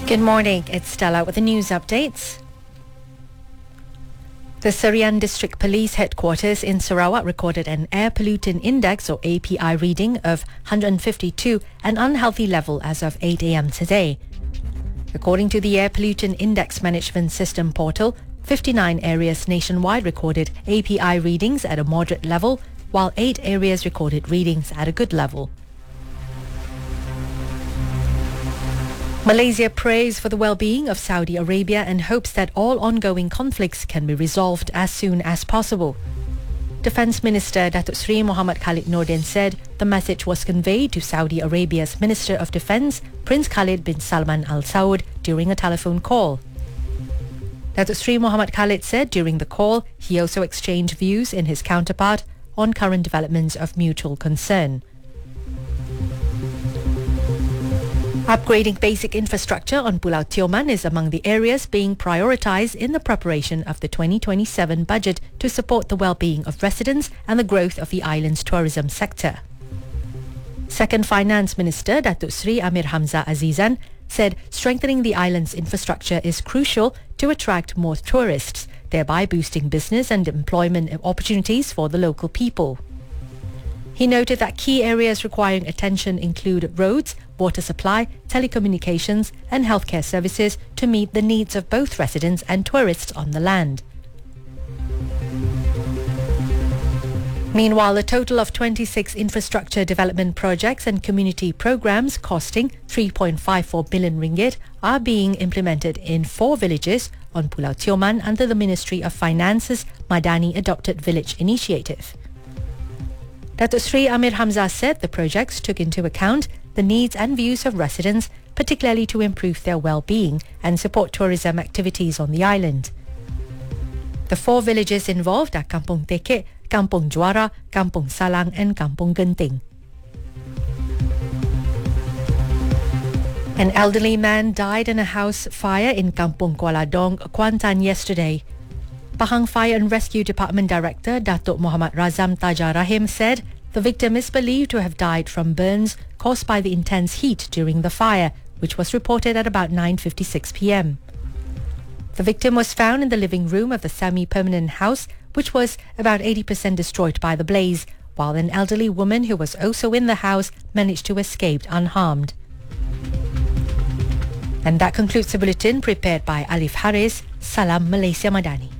Good morning, it's Stella with the news updates. The Serian District Police Headquarters in Sarawak recorded an air pollutant index or API reading of 152, an unhealthy level as of 8 a.m. today. According to the Air Pollutant Index Management System portal, 59 areas nationwide recorded API readings at a moderate level, while 8 areas recorded readings at a good level. Malaysia prays for the well-being of Saudi Arabia and hopes that all ongoing conflicts can be resolved as soon as possible. Defence Minister Datuk Seri Muhammad Khalid Nordin said the message was conveyed to Saudi Arabia's Minister of Defence, Prince Khalid bin Salman Al Saud, during a telephone call. Datuk Seri Muhammad Khalid said during the call he also exchanged views in his counterpart on current developments of mutual concern. Upgrading basic infrastructure on Pulau Tioman is among the areas being prioritised in the preparation of the 2027 budget to support the well-being of residents and the growth of the island's tourism sector. Second Finance Minister Datuk Seri Amir Hamzah Azizan said strengthening the island's infrastructure is crucial to attract more tourists, thereby boosting business and employment opportunities for the local people. He noted that key areas requiring attention include roads, water supply, telecommunications and healthcare services to meet the needs of both residents and tourists on the land. Meanwhile, a total of 26 infrastructure development projects and community programs costing 3.54 billion ringgit are being implemented in 4 villages on Pulau Tioman under the Ministry of Finance's Madani Adopted Village initiative. Datuk Seri Amir Hamzah said the projects took into account the needs and views of residents, particularly to improve their well-being and support tourism activities on the island. The 4 villages involved are Kampung Tekek, Kampung Juara, Kampung Salang and Kampung Genting. An elderly man died in a house fire in Kampung Kuala Dong, Kuantan yesterday. Pahang Fire and Rescue Department Director Datuk Muhammad Razam Taja Rahim said the victim is believed to have died from burns caused by the intense heat during the fire, which was reported at about 9:56 p.m. The victim was found in the living room of the semi-permanent house, which was about 80% destroyed by the blaze, while an elderly woman who was also in the house managed to escape unharmed. And that concludes the bulletin prepared by Alif Haris. Salam Malaysia Madani.